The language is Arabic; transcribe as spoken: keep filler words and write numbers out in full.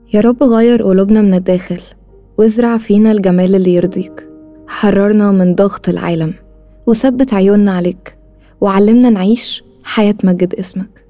يا رب غير قلوبنا من الداخل وازرع فينا الجمال اللي يرضيك. حررنا من ضغط العالم وثبت عيوننا عليك، وعلمنا نعيش حياة مجد اسمك.